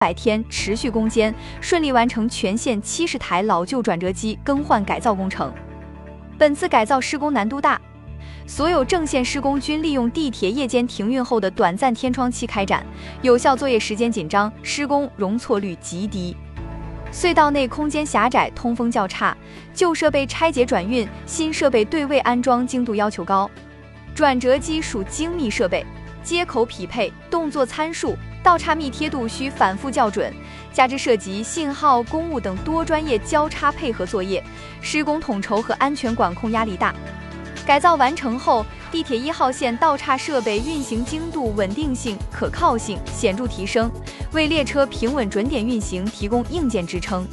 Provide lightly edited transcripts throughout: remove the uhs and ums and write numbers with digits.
100天持续攻坚，顺利完成全线70台老旧转折机更换改造工程。本次改造施工难度大，所有正线施工均利用地铁夜间停运后的短暂天窗期开展，有效作业时间紧张，施工容错率极低。隧道内空间狭窄，通风较差，旧设备拆解转运，新设备对位安装精度要求高。转折机属精密设备，接口匹配、动作参数、道岔密贴度需反复校准，加之涉及信号、公务等多专业交叉配合作业，施工统筹和安全管控压力大。改造完成后，地铁1号线道岔设备运行精度、稳定性、可靠性显著提升，为列车平稳准点运行提供硬件支撑。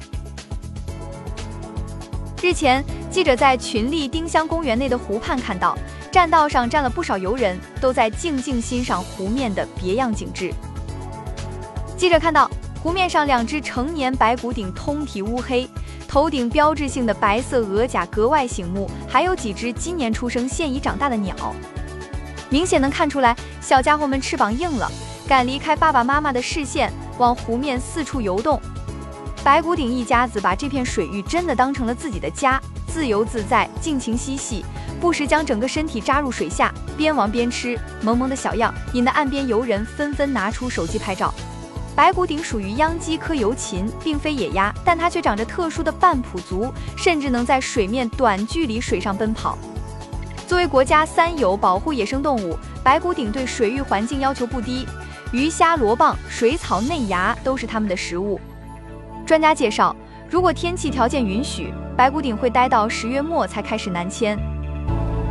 日前，记者在群力丁香公园内的湖畔看到，栈道上站了不少游人，都在静静欣赏湖面的别样景致。记者看到，湖面上2只成年白骨顶通体乌黑，头顶标志性的白色额甲格外醒目，还有几只今年出生现已长大的鸟。明显能看出来，小家伙们翅膀硬了，敢离开爸爸妈妈的视线，往湖面四处游动。白骨顶一家子把这片水域真的当成了自己的家，自由自在，尽情嬉戏，不时将整个身体扎入水下，边玩边吃，萌萌的小样引得岸边游人纷纷拿出手机拍照。白骨顶属于秧鸡科游禽，并非野鸭，但它却长着特殊的半蹼足，甚至能在水面短距离水上奔跑。作为国家3有保护野生动物，白骨顶对水域环境要求不低，鱼虾螺蚌、水草嫩芽都是它们的食物。专家介绍，如果天气条件允许，白骨顶会待到10月末才开始南迁。